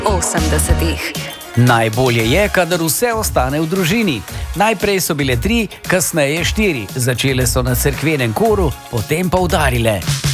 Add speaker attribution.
Speaker 1: 80-ih.
Speaker 2: Najbolje je, kadar vse ostane v družini. Najprej so bile 3, kasneje 4. Začele so na cerkvenem koru, potem pa udarile.